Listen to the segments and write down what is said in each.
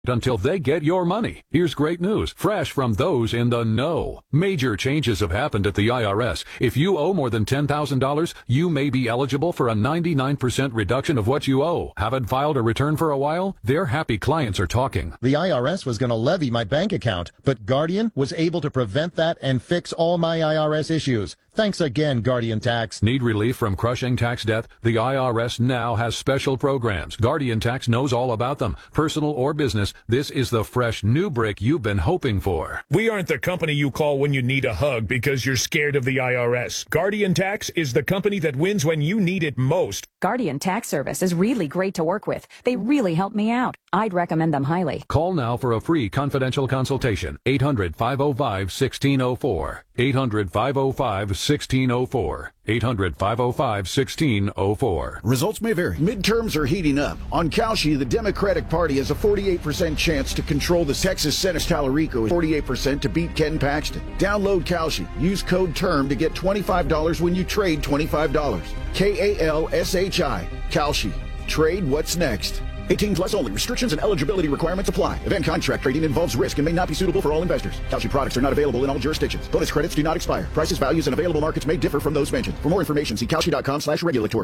until they get your money. Here's great news, fresh from those in the know. Major changes have happened at the IRS. If you owe more than $10,000, you may be eligible for a 99% reduction of what you owe. Haven't filed a return for a while? Their happy clients are talking. The IRS was going to levy my bank account, but Guardian was able to prevent that and fix all my IRS issues. Thanks again, Guardian Tax. Need relief from crushing tax debt? The IRS now has special programs. Guardian Tax knows all about them. Personal or business, this is the fresh new brick you've been hoping for. We aren't the company you call when you need a hug because you're scared of the IRS. Guardian Tax is the company that wins when you need it most. Guardian Tax Service is really great to work with. They really helped me out. I'd recommend them highly. Call now for a free confidential consultation. 800-505-1604. 800-505-1604. 800-505-1604. Results may vary. Midterms are heating up. On Kalshi, the Democratic Party has a 48% chance to control the Texas Senate. Tallarico is 48% to beat Ken Paxton. Download Kalshi. Use code TERM to get $25 when you trade $25. Kalshi. Kalshi. Trade what's next. 18 plus only. Restrictions and eligibility requirements apply. Event contract trading involves risk and may not be suitable for all investors. Kalshi products are not available in all jurisdictions. Bonus credits do not expire. Prices, values, and available markets may differ from those mentioned. For more information, see Kalshi.com/regulatory.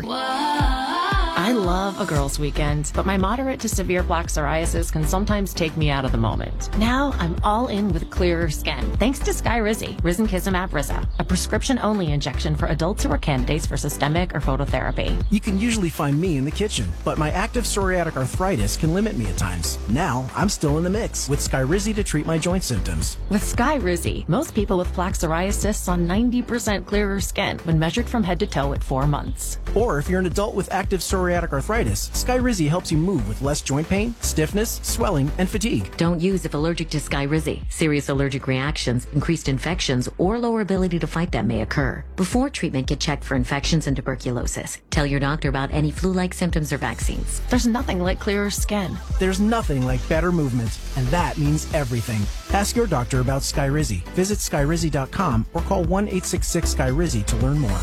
I love a girls' weekend, but my moderate to severe plaque psoriasis can sometimes take me out of the moment. Now I'm all in with clearer skin, thanks to Skyrizi, Risankizumab Risa, a prescription-only injection for adults who are candidates for systemic or phototherapy. You can usually find me in the kitchen, but my active psoriatic arthritis can limit me at times. Now I'm still in the mix with Skyrizi to treat my joint symptoms. With Skyrizi, most people with plaque psoriasis saw 90% clearer skin when measured from head to toe at 4 months. Or if you're an adult with active psoriatic arthritis, Skyrizi helps you move with less joint pain, stiffness, swelling, and fatigue. Don't use if allergic to Skyrizi. Serious allergic reactions, increased infections, or lower ability to fight them may occur. Before treatment, get checked for infections and tuberculosis. Tell your doctor about any flu-like symptoms or vaccines. There's nothing like clearer skin. There's nothing like better movement, and that means everything. Ask your doctor about Skyrizi. Visit Skyrizi.com or call 1-866-SKYRIZI to learn more.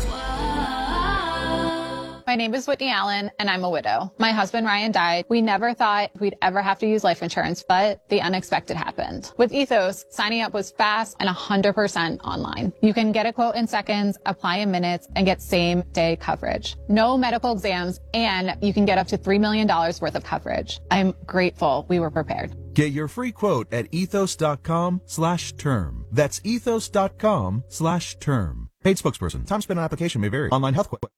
My name is Whitney Allen, and I'm a widow. My husband, Ryan, died. We never thought we'd ever have to use life insurance, but the unexpected happened. With Ethos, signing up was fast and 100% online. You can get a quote in seconds, apply in minutes, and get same-day coverage. No medical exams, and you can get up to $3 million worth of coverage. I'm grateful we were prepared. Get your free quote at ethos.com/term. That's ethos.com/term. Paid spokesperson. Time spent on application may vary. Online health quote.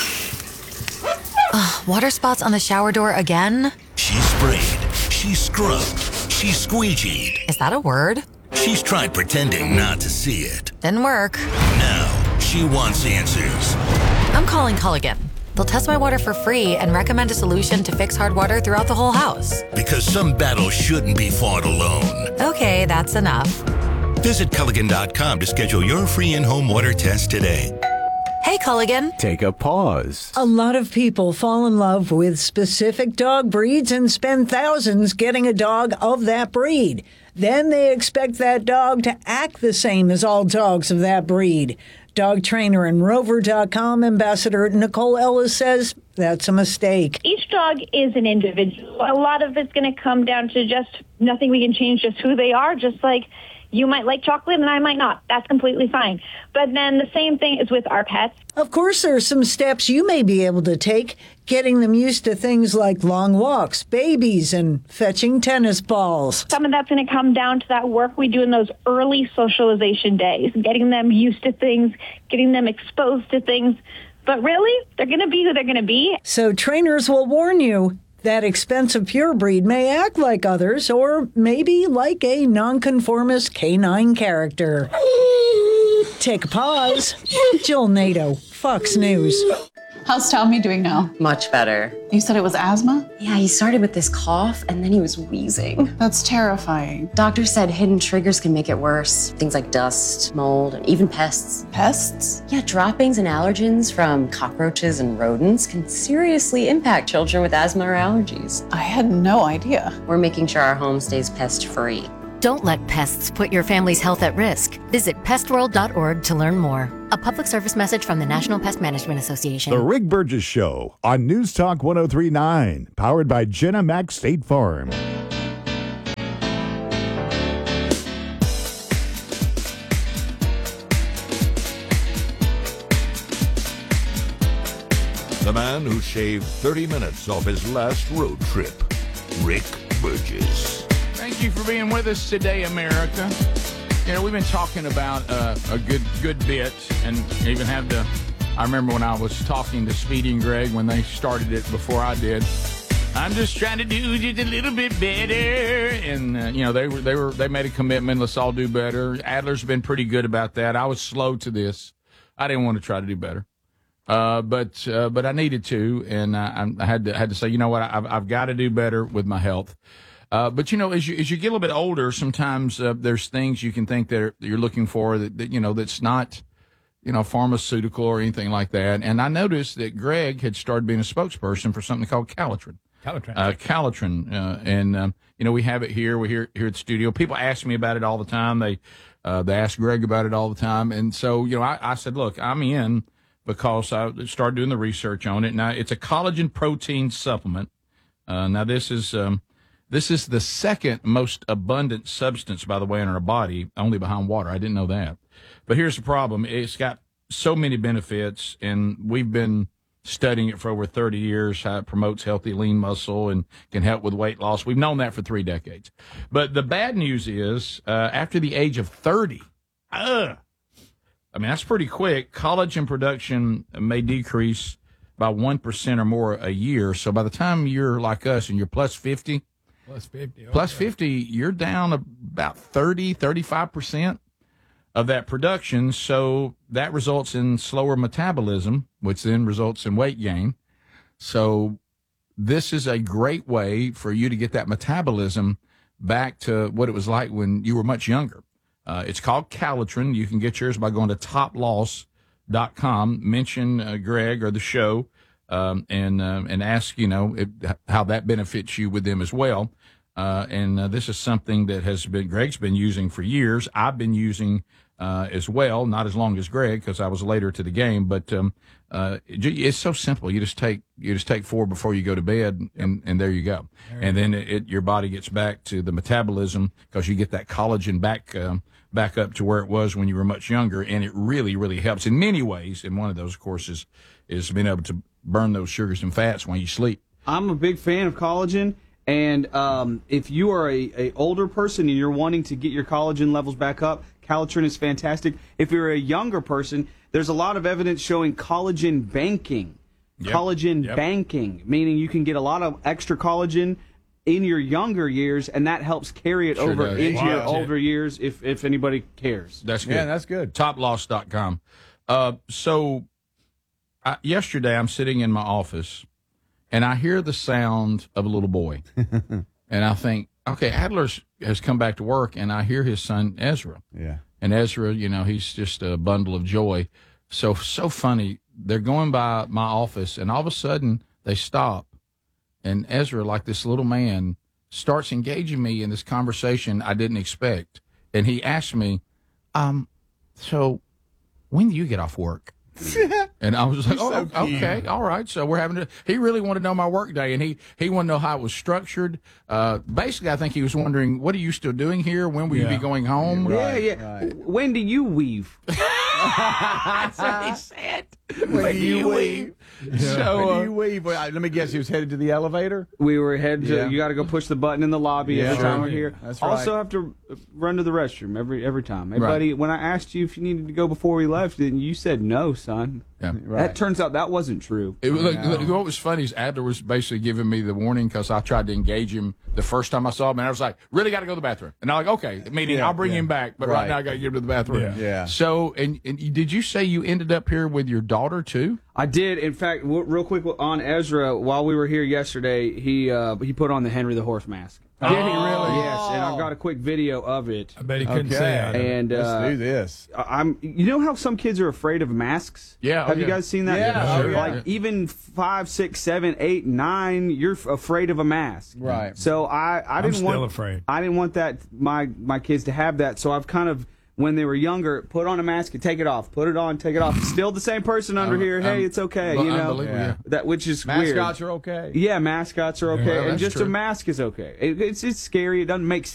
Water spots on the shower door again? She sprayed, she scrubbed, she squeegeed. Is that a word? She's tried pretending not to see it. Didn't work. Now, she wants answers. I'm calling Culligan. They'll test my water for free and recommend a solution to fix hard water throughout the whole house. Because some battles shouldn't be fought alone. Okay, that's enough. Visit Culligan.com to schedule your free in-home water test today. Hey, Culligan. Take a pause. A lot of people fall in love with specific dog breeds and spend thousands getting a dog of that breed. Then they expect that dog to act the same as all dogs of that breed. Dog trainer and Rover.com ambassador Nicole Ellis says that's a mistake. Each dog is an individual. A lot of it's going to come down to just nothing we can change, just who they are, just like you might like chocolate and I might not. That's completely fine. But then the same thing is with our pets. Of course, there are some steps you may be able to take, getting them used to things like long walks, babies, and fetching tennis balls. Some of that's going to come down to that work we do in those early socialization days, getting them used to things, getting them exposed to things. But really, they're going to be who they're going to be. So trainers will warn you. That expensive pure breed may act like others, or maybe like a nonconformist canine character. Take a pause. Jill Nato, Fox News. How's Tommy doing now? Much better. You said it was asthma? Yeah, he started with this cough and then he was wheezing. That's terrifying. Doctor said hidden triggers can make it worse. Things like dust, mold, and even pests. Pests? Yeah, droppings and allergens from cockroaches and rodents can seriously impact children with asthma or allergies. I had no idea. We're making sure our home stays pest-free. Don't let pests put your family's health at risk. Visit pestworld.org to learn more. A public service message from the National Pest Management Association. The Rick Burgess Show on News Talk 103.9, powered by Jenna Mac State Farm. man who shaved 30 minutes off his last road trip, Rick Burgess. Thank you for being with us today, America. You know, we've been talking about a good bit, and even had to. I remember when I was talking to Speedy and Greg when they started it before I did. I'm just trying to do just a little bit better, and you know they made a commitment. Let's all do better. Adler's been pretty good about that. I was slow to this. I didn't want to try to do better, but I needed to, and I had to say, you know what, I've got to do better with my health. But you know, as you get a little bit older, sometimes there's things you can think that you're looking for that you know that's not, you know, pharmaceutical or anything like that. And I noticed that Greg had started being a spokesperson for something called Calitrin. Calitrin, and you know, we have it here. We here at the studio. People ask me about it all the time. They ask Greg about it all the time, and so you know, I said, look, I'm in because I started doing the research on it. Now, it's a collagen protein supplement. Now, this is the second most abundant substance, by the way, in our body, only behind water. I didn't know that, but here's the problem: it's got so many benefits, and we've been studying it for over 30 years, how it promotes healthy lean muscle and can help with weight loss. We've known that for 3 decades. But the bad news is, after the age of 30, I mean, that's pretty quick. Collagen production may decrease by 1% or more a year. So by the time you're like us and you're plus 50, you're down about 35% of that production. So that results in slower metabolism, which then results in weight gain. So this is a great way for you to get that metabolism back to what it was like when you were much younger. It's called Calitrin. You can get yours by going to toploss.com, mention Greg or the show, and ask, you know, how that benefits you with them as well. And this is something that Greg's been using for years. I've been using as well, not as long as Greg because I was later to the game, but it's so simple. You just take 4 before you go to bed, and there you go. And then your body gets back to the metabolism because you get that collagen back up to where it was when you were much younger, and it really, really helps in many ways. And one of those, of course, is being able to burn those sugars and fats when you sleep. I'm a big fan of collagen. And if you are a older person and you're wanting to get your collagen levels back up, Calitrin is fantastic. If you're a younger person, there's a lot of evidence showing collagen banking. Banking, meaning you can get a lot of extra collagen in your younger years, and that helps carry it over into your older years if anybody cares. That's good. Yeah, that's good. Toploss.com. Yesterday, I'm sitting in my office, and I hear the sound of a little boy. And I think, okay, Adler has come back to work, and I hear his son, Ezra. Yeah. And Ezra, you know, he's just a bundle of joy. So funny. They're going by my office, and all of a sudden, they stop. And Ezra, like this little man, starts engaging me in this conversation I didn't expect. And he asked me, so when do you get off work? And I was like, okay, all right. So we're having he really wanted to know my work day, and he wanted to know how it was structured. Basically, I think he was wondering, what are you still doing here? When will you be going home? Right. When do you weave? That's what he said. When do you weave? So, when do you weave? Well, let me guess, he was headed to the elevator? We were headed to, you got to go push the button in the lobby every time we're here. That's right. Also have to run to the restroom every time. Hey, buddy, when I asked you if you needed to go before we left, then you said no, son. Yeah. That turns out that wasn't true. What was funny is Adler was basically giving me the warning because I tried to engage him the first time I saw him, and I was like, really got to go to the bathroom. And I'm like, okay, meaning I'll bring him back, but right now I got to get him to the bathroom. Yeah. So, and did you say you ended up here with your daughter too? I did. In fact, real quick on Ezra, while we were here yesterday, he put on the Henry the Horse mask. Did he really? Yes, and I've got a quick video of it. I bet he couldn't say it. And let's do this. You know how some kids are afraid of masks? Yeah. Have you guys seen that? Yeah. Like even 5, 6, 7, 8, 9, you're afraid of a mask. Right. So I didn't want. Afraid. I didn't want that my kids to have that. So I've kind of, when they were younger, put on a mask and take it off. Put it on, take it off. Still the same person under here. Hey, it's okay. You know that, which is weird. Mascots are okay. Yeah, mascots are okay, Well, and just true. a mask is okay. It's scary. It doesn't make